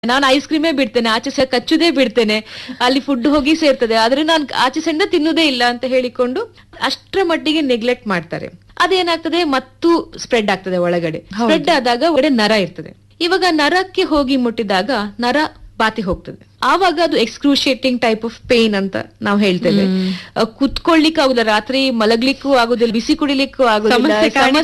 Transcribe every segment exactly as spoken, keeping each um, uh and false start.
ನಾನು ಐಸ್ ಕ್ರೀಮೇ ಬಿಡ್ತೇನೆ, ಆಚೆ ಸಹ ಕಚ್ಚುದೇ ಬಿಡ್ತೇನೆ, ಅಲ್ಲಿ ಫುಡ್ ಹೋಗಿ ಸೇರ್ತದೆ, ಆದ್ರೆ ನಾನು ಆಚೆ ಸಣ್ಣ ತಿನ್ನುವುದೇ ಇಲ್ಲ ಅಂತ ಹೇಳಿಕೊಂಡು ಅಷ್ಟರ ಮಟ್ಟಿಗೆ ನೆಗ್ಲೆಕ್ಟ್ ಮಾಡ್ತಾರೆ. ಅದೇನಾಗ್ತದೆ, ಮತ್ತು ಸ್ಪ್ರೆಡ್ ಆಗ್ತದೆ ಒಳಗಡೆ. ಸ್ಪ್ರೆಡ್ ಆದಾಗ ಒಳಗಡೆ ನರ ಇರ್ತದೆ. ಇವಾಗ ನರಕ್ಕೆ ಹೋಗಿ ಮುಟ್ಟಿದಾಗ ನರ ಬಾತಿ ಹೋಗ್ತದೆ. ಆವಾಗ ಅದು ಎಕ್ಸ್ಕ್ರೂಷಿಯೇಟಿಂಗ್ ಟೈಪ್ ಆಫ್ ಪೇನ್ ಅಂತ ನಾವು ಹೇಳ್ತೇವೆ. ಕುತ್ಕೊಳ್ಳಿಕ್ಕೂ ಆಗುದಿಲ್ಲ, ರಾತ್ರಿ ಮಲಗ್ಲಿಕ್ಕೂ ಆಗುದಿಲ್ಲ, ಬಿಸಿ ಕುಡಿಲಿಕ್ಕೂ ಆಗುದಿಲ್ಲ,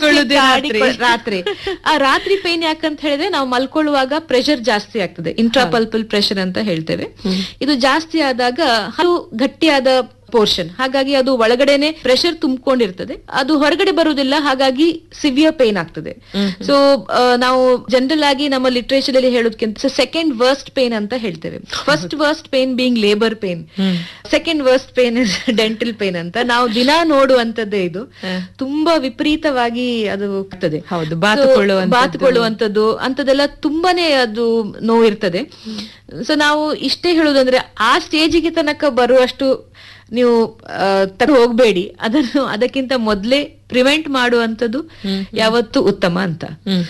ರಾತ್ರಿ ಆ ರಾತ್ರಿ ಪೇನ್ ಯಾಕಂತ ಹೇಳಿದ್ರೆ ನಾವು ಮಲ್ಕೊಳ್ಳುವಾಗ ಪ್ರೆಷರ್ ಜಾಸ್ತಿ ಆಗ್ತದೆ, ಇಂಟ್ರಾಪಲ್ಪಲ್ ಪ್ರೆಷರ್ ಅಂತ ಹೇಳ್ತೇವೆ. ಇದು ಜಾಸ್ತಿ ಆದಾಗ ಅದು ಗಟ್ಟಿಯಾದ ಪೋರ್ಷನ್, ಹಾಗಾಗಿ ಅದು ಒಳಗಡೆನೆ ಪ್ರೆಷರ್ ತುಂಬಿಕೊಂಡಿರ್ತದೆ, ಅದು ಹೊರಗಡೆ ಬರುವುದಿಲ್ಲ, ಹಾಗಾಗಿ ಸಿವಿಯರ್ ಪೇನ್ ಆಗ್ತದೆ. ಸೊ ನಾವು ಜನರಲ್ ಆಗಿ ನಮ್ಮ ಲಿಟ್ರೇಚರ್ ಅಲ್ಲಿ ಹೇಳೋದಕ್ಕಿಂತ ಸೆಕೆಂಡ್ ವರ್ಸ್ಟ್ ಪೇನ್ ಅಂತ ಹೇಳ್ತೇವೆ. First worst pain being labour pain, second worst pain is dental pain ಅಂತ ನಾವು ದಿನ ನೋಡುವಂತದ್ದೇ. ಇದು ತುಂಬಾ ವಿಪರೀತವಾಗಿ ಅದು ಆಗ್ತದೆ. ಹೌದು, ಬಾತುಕೊಳ್ಳುವಂಥದ್ದು ಅಂತದೆಲ್ಲ ತುಂಬಾನೇ ಅದು ನೋವಿರ್ತದೆ. ಸೊ ನಾವು ಇಷ್ಟೇ ಹೇಳುದಂದ್ರೆ ಆ ಸ್ಟೇಜಿಗೆ ತನಕ ಬರುವಷ್ಟು ನೀವು ತರ ಹೋಗ್ಬೇಡಿ, ಅದನ್ನು ಅದಕ್ಕಿಂತ ಮೊದ್ಲೇ ಪ್ರಿವೆಂಟ್ ಮಾಡುವಂತದ್ದು ಯಾವತ್ತೂ ಉತ್ತಮ ಅಂತ.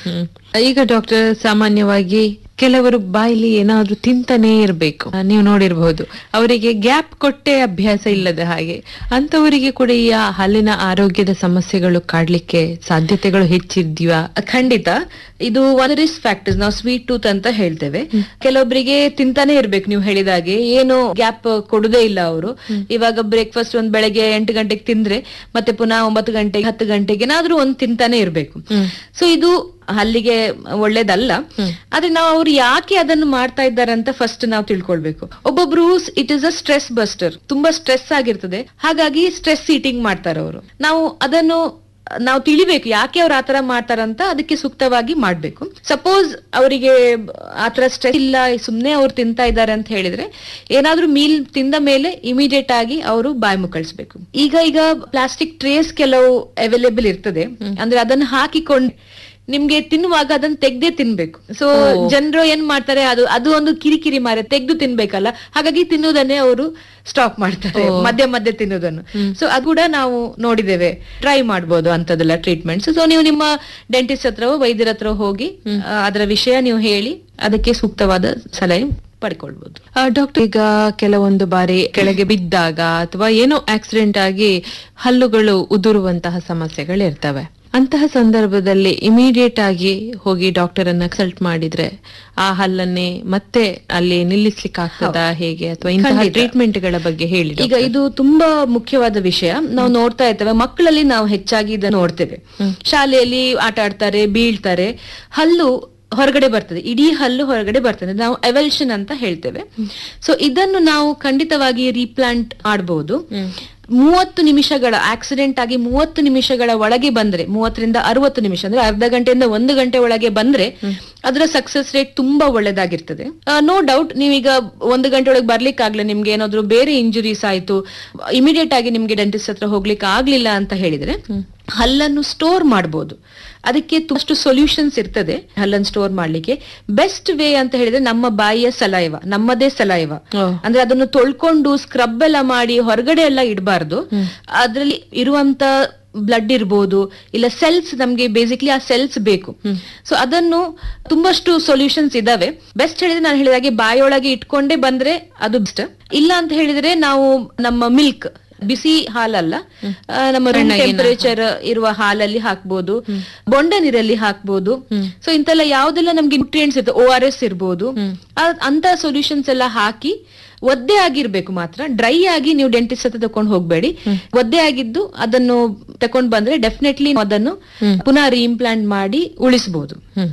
ಈಗ ಡಾಕ್ಟರ್, ಸಾಮಾನ್ಯವಾಗಿ ಕೆಲವರು ಬಾಯಿಲಿ ಏನಾದ್ರೂ ತಿಂತಾನೆ ಇರ್ಬೇಕು, ನೀವು ನೋಡಿರ್ಬಹುದು, ಅವರಿಗೆ ಗ್ಯಾಪ್ ಕೊಟ್ಟೆ ಅಭ್ಯಾಸ ಇಲ್ಲದ ಹಾಗೆ, ಅಂತವರಿಗೆ ಕೂಡ ಈ ಹಲ್ಲಿನ ಆರೋಗ್ಯದ ಸಮಸ್ಯೆಗಳು ಕಾಡ್ಲಿಕ್ಕೆ ಸಾಧ್ಯತೆಗಳು ಹೆಚ್ಚಿದ್ಯಾ? ಖಂಡಿತ. ಇದು ಒನ್ ರಿಸ್ಕ್ ಫ್ಯಾಕ್ಟರ್ಸ್, ನಾವು ಸ್ವೀಟ್ ಟೂತ್ ಅಂತ ಹೇಳ್ತೇವೆ. ಕೆಲವೊಬ್ಬರಿಗೆ ತಿಂತಾನೆ ಇರ್ಬೇಕು, ನೀವು ಹೇಳಿದಾಗೆ ಏನು ಗ್ಯಾಪ್ ಕೊಡುದೇ ಇಲ್ಲ ಅವರು. ಇವಾಗ ಬ್ರೇಕ್ಫಾಸ್ಟ್ ಒಂದ್ ಬೆಳಗ್ಗೆ ಎಂಟು ಗಂಟೆಗೆ ತಿಂದ್ರೆ ಮತ್ತೆ ಪುನಃ ಒಂಬತ್ತು ಗಂಟೆಗೆ ಹತ್ತು ಗಂಟೆಗೆ ಏನಾದ್ರೂ ಒಂದ್ ತಿಂತಾನೆ ಇರ್ಬೇಕು. ಸೊ ಇದು ಹಲ್ಲಿಗೆ ಒಳ್ಳೇದಲ್ಲ. ಆದ್ರೆ ನಾವು ಅವ್ರು ಯಾಕೆ ಅದನ್ನು ಮಾಡ್ತಾ ಇದ್ದಾರೆ ಅಂತ ಫಸ್ಟ್ ನಾವು ತಿಳ್ಕೊಳ್ಬೇಕು. ಒಬ್ಬೊಬ್ರು it is a stress buster, ತುಂಬಾ ಸ್ಟ್ರೆಸ್ ಆಗಿರ್ತದೆ, ಹಾಗಾಗಿ ಸ್ಟ್ರೆಸ್ ಈಟಿಂಗ್ ಮಾಡ್ತಾರೆ ಅವರು. ನಾವು ಅದನ್ನು ನಾವು ತಿಳಿಬೇಕು ಯಾಕೆ ಅವ್ರು ಆತರ ಮಾಡ್ತಾರಂತ, ಅದಕ್ಕೆ ಸೂಕ್ತವಾಗಿ ಮಾಡ್ಬೇಕು. ಸಪೋಸ್ ಅವರಿಗೆ ಆತರ ಸ್ಟ್ರೆಸ್ ಇಲ್ಲ, ಸುಮ್ನೆ ಅವ್ರು ತಿಂತಾ ಇದ್ದಾರೆ ಅಂತ ಹೇಳಿದ್ರೆ ಏನಾದ್ರೂ ಮೀಲ್ ತಿಂದ ಮೇಲೆ ಇಮಿಡಿಯೇಟ್ ಆಗಿ ಅವರು ಬಾಯಿ ಮುಕ್ಕಳಿಸ್ಬೇಕು. ಈಗ ಈಗ ಪ್ಲಾಸ್ಟಿಕ್ ಟ್ರೇಸ್ ಕೆಲವು ಅವೈಲೇಬಲ್ ಇರ್ತದೆ, ಅಂದ್ರೆ ಅದನ್ನ ಹಾಕಿಕೊಂಡು ನಿಮ್ಗೆ ತಿನ್ನುವಾಗ ಅದನ್ನ ತೆಗ್ದೇ ತಿನ್ಬೇಕು. ಸೊ ಜನರು ಏನ್ ಮಾಡ್ತಾರೆ, ಅದು ಅದು ಒಂದು ಕಿರಿಕಿರಿ ಮಾರೆ, ತೆಗ್ದು ತಿನ್ಬೇಕಲ್ಲ, ಹಾಗಾಗಿ ತಿನ್ನೋದನ್ನೇ ಅವರು ಸ್ಟಾಪ್ ಮಾಡ್ತಾರೆ, ಮಧ್ಯ ಮಧ್ಯ ತಿನ್ನೋದನ್ನು. ಸೊ ಅದು ಕೂಡ ನಾವು ನೋಡಿದ್ದೇವೆ. ಟ್ರೈ ಮಾಡ್ಬೋದು ಅಂತದೆಲ್ಲ ಟ್ರೀಟ್ಮೆಂಟ್ಸ್. ಸೊ ನೀವು ನಿಮ್ಮ ಡೆಂಟಿಸ್ಟ್ ಹತ್ರವೋ ವೈದ್ಯರ ಹತ್ರ ಹೋಗಿ ಅದರ ವಿಷಯ ನೀವು ಹೇಳಿ ಅದಕ್ಕೆ ಸೂಕ್ತವಾದ ಸಲಹೆ ಪಡ್ಕೊಳ್ಬಹುದು. ಡಾಕ್ಟರ್, ಈಗ ಕೆಲವೊಂದು ಬಾರಿ ಕೆಳಗೆ ಬಿದ್ದಾಗ ಅಥವಾ ಏನೋ ಆಕ್ಸಿಡೆಂಟ್ ಆಗಿ ಹಲ್ಲುಗಳು ಉದುರುವಂತಹ ಸಮಸ್ಯೆಗಳು ಇರ್ತವೆ. ಅಂತಹ ಸಂದರ್ಭದಲ್ಲಿ ಇಮಿಡಿಯೇಟ್ ಆಗಿ ಹೋಗಿ ಡಾಕ್ಟರ್ ಅನ್ನ ಕನ್ಸಲ್ಟ್ ಮಾಡಿದ್ರೆ ಆ ಹಲ್ಲನ್ನೇ ಮತ್ತೆ ಅಲ್ಲಿ ನಿಲ್ಲಿಸ್ಲಿಕ್ಕೆ ಆಗ್ತದಾ ಹೇಗೆ, ಅಥವಾ ಇಂತಹ ಟ್ರೀಟ್ಮೆಂಟ್ ಗಳ ಬಗ್ಗೆ ಹೇಳಿ. ಈಗ ಇದು ತುಂಬಾ ಮುಖ್ಯವಾದ ವಿಷಯ. ನಾವು ನೋಡ್ತಾ ಇರ್ತೇವೆ, ಮಕ್ಕಳಲ್ಲಿ ನಾವು ಹೆಚ್ಚಾಗಿ ಇದನ್ನು ನೋಡ್ತೇವೆ. ಶಾಲೆಯಲ್ಲಿ ಆಟ ಆಡ್ತಾರೆ, ಬೀಳ್ತಾರೆ, ಹಲ್ಲು ಹೊರಗಡೆ ಬರ್ತದೆ, ಇಡೀ ಹಲ್ಲು ಹೊರಗಡೆ ಬರ್ತದೆ, ನಾವು ಎವಲ್ಷನ್ ಅಂತ ಹೇಳ್ತೇವೆ. ಸೊ ಇದನ್ನು ನಾವು ಖಂಡಿತವಾಗಿ ರೀಪ್ಲಾಂಟ್ ಮಾಡಬಹುದು. ಮೂವತ್ತು ನಿಮಿಷಗಳ ಆಕ್ಸಿಡೆಂಟ್ ಆಗಿ ಮೂವತ್ತು ನಿಮಿಷಗಳ ಒಳಗೆ ಬಂದ್ರೆ, ಮೂವತ್ತರಿಂದ ಅರವತ್ತು ನಿಮಿಷ ಅಂದ್ರೆ ಅರ್ಧ ಗಂಟೆಯಿಂದ ಒಂದು ಗಂಟೆ ಒಳಗೆ ಬಂದ್ರೆ ಅದರ ಸಕ್ಸಸ್ ರೇಟ್ ತುಂಬಾ ಒಳ್ಳೇದಾಗಿರ್ತದೆ. ನೋ ಡೌಟ್, ನೀವೀಗ ಒಂದು ಗಂಟೆ ಒಳಗೆ ಬರ್ಲಿಕ್ಕೆ ಆಗ್ಲಿ, ನಿಮ್ಗೆ ಏನಾದ್ರು ಬೇರೆ ಇಂಜುರೀಸ್ ಆಯ್ತು, ಇಮಿಡಿಯೇಟ್ ಆಗಿ ನಿಮ್ಗೆ ಡೆಂಟಿಸ್ಟ್ ಹತ್ರ ಹೋಗ್ಲಿಕ್ಕೆ ಆಗ್ಲಿಲ್ಲ ಅಂತ ಹೇಳಿದ್ರೆ ಹಲ್ಲನ್ನು ಸ್ಟೋರ್ ಮಾಡಬಹುದು. ಅದಕ್ಕೆ ತುಂಬಷ್ಟು ಸೊಲ್ಯೂಷನ್ಸ್ ಇರ್ತದೆ ಹಲ್ಲನ್ನು ಸ್ಟೋರ್ ಮಾಡ್ಲಿಕ್ಕೆ. ಬೆಸ್ಟ್ ವೇ ಅಂತ ಹೇಳಿದ್ರೆ ನಮ್ಮ ಬಾಯಿಯ ಸಲೈವ, ನಮ್ಮದೇ ಸಲೈವ, ಅಂದ್ರೆ ಅದನ್ನು ತೊಳ್ಕೊಂಡು ಸ್ಕ್ರಬ್ ಎಲ್ಲ ಮಾಡಿ ಹೊರಗಡೆ ಎಲ್ಲ ಇಡಬಾರ್ದು. ಅದ್ರಲ್ಲಿ ಇರುವಂತ ಬ್ಲಡ್ ಇರ್ಬೋದು, ಇಲ್ಲ ಸೆಲ್ಸ್, ನಮ್ಗೆ ಬೇಸಿಕ್ಲಿ ಆ ಸೆಲ್ಸ್ ಬೇಕು. ಸೊ ಅದನ್ನು ತುಂಬಷ್ಟು ಸೊಲ್ಯೂಷನ್ಸ್ ಇದಾವೆ. ಬೆಸ್ಟ್ ಹೇಳಿದ್ರೆ ನಾನು ಹೇಳಿದಾಗೆ ಬಾಯಿಯೊಳಗೆ ಇಟ್ಕೊಂಡೇ ಬಂದ್ರೆ ಅದು ಬೆಸ್ಟ್. ಇಲ್ಲ ಅಂತ ಹೇಳಿದ್ರೆ ನಾವು ನಮ್ಮ ಮಿಲ್ಕ್, ಬಿಸಿ ಹಾಲಲ್ಲ, ನಮ್ಮ ರೂಮ್ ಟೆಂಪರೇಚರ್ ಇರುವ ಹಾಲಲ್ಲಿ ಹಾಕ್ಬೋದು, ಬೊಂಡ ನೀರಲ್ಲಿ ಹಾಕ್ಬೋದು. ಸೊ ಇಂತೆಲ್ಲ ಯಾವ್ದೆಲ್ಲ ನಮ್ಗೆ ನ್ಯೂಟ್ರಿಯೆಂಟ್ಸ್ ಇರ್ತದೆ, ಓ ಆರ್ ಎಸ್ ಇರ್ಬೋದು, ಅಂತ ಸೊಲ್ಯೂಷನ್ಸ್ ಎಲ್ಲ ಹಾಕಿ ಒದ್ದೆ ಆಗಿರ್ಬೇಕು ಮಾತ್ರ. ಡ್ರೈ ಆಗಿ ನೀವು ಡೆಂಟಿಸ್ಟ್ ಹತ್ರ ತಕೊಂಡ್ ಹೋಗ್ಬೇಡಿ. ಒದ್ದೆ ಆಗಿದ್ದು ಅದನ್ನು ತಕೊಂಡ್ ಬಂದ್ರೆ ಡೆಫಿನೆಟ್ಲಿ ಅದನ್ನು ಪುನಃ ರೀಇಂಪ್ಲಾಂಟ್ ಮಾಡಿ ಉಳಿಸಬಹುದು.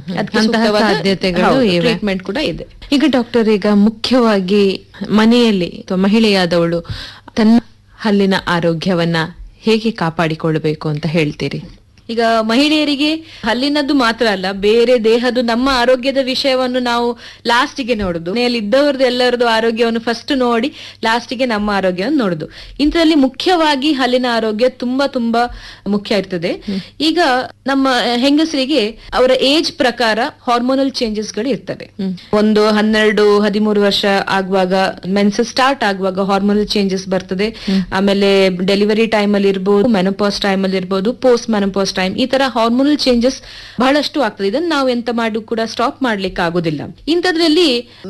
ಟ್ರೀಟ್ಮೆಂಟ್ ಕೂಡ ಇದೆ. ಈಗ ಡಾಕ್ಟರ್, ಈಗ ಮುಖ್ಯವಾಗಿ ಮನೆಯಲ್ಲಿ ಅಥವಾ ಮಹಿಳೆಯಾದವಳು ತನ್ನ ಹಲ್ಲಿನ ಆರೋಗ್ಯವನ್ನ ಹೇಗೆ ಕಾಪಾಡಿಕೊಳ್ಳಬೇಕು ಅಂತ ಹೇಳ್ತೀರಿ? ಈಗ ಮಹಿಳೆಯರಿಗೆ ಹಲ್ಲಿನದ್ದು ಮಾತ್ರ ಅಲ್ಲ, ಬೇರೆ ದೇಹದ ನಮ್ಮ ಆರೋಗ್ಯದ ವಿಷಯವನ್ನು ನಾವು ಲಾಸ್ಟಿಗೆ ನೋಡುದು. ಮನೆಯಲ್ಲಿ ಇದ್ದವರದ್ದು ಎಲ್ಲರದ್ದು ಆರೋಗ್ಯವನ್ನು ಫಸ್ಟ್ ನೋಡಿ ಲಾಸ್ಟಿಗೆ ನಮ್ಮ ಆರೋಗ್ಯವನ್ನು ನೋಡುದು. ಇಂಥದ್ರಲ್ಲಿ ಮುಖ್ಯವಾಗಿ ಹಲ್ಲಿನ ಆರೋಗ್ಯ ತುಂಬಾ ತುಂಬಾ ಮುಖ್ಯ ಇರ್ತದೆ. ಈಗ ನಮ್ಮ ಹೆಂಗಸರಿಗೆ ಅವರ ಏಜ್ ಪ್ರಕಾರ ಹಾರ್ಮೋನಲ್ ಚೇಂಜಸ್ ಗಳು ಇರ್ತವೆ. ಒಂದು ಹನ್ನೆರಡು ಹದಿಮೂರು ವರ್ಷ ಆಗುವಾಗ, ಮೆನ್ಸಸ್ ಸ್ಟಾರ್ಟ್ ಆಗುವಾಗ ಹಾರ್ಮೋನಲ್ ಚೇಂಜಸ್ ಬರ್ತದೆ. ಆಮೇಲೆ ಡೆಲಿವರಿ ಟೈಮ್ ಅಲ್ಲಿ ಇರ್ಬೋದು, ಮೆನೋಪಾಸ್ ಟೈಮ್ ಅಲ್ಲಿ ಇರ್ಬೋದು, ಪೋಸ್ಟ್ ಮೆನೋಪಾಸ್ ಟೈಮ್, ಈ ತರ ಹಾರ್ಮೋನಲ್ ಚೇಂಜಸ್ ಬಹಳಷ್ಟು ಆಗ್ತದೆ. ಇದನ್ನ ನಾವು ಎಂತ ಮಾಡಿ ಕೂಡ ಸ್ಟಾಪ್ ಮಾಡ್ಲಿಕ್ಕೆ ಆಗೋದಿಲ್ಲ. ಇಂಥದ್ರಲ್ಲಿ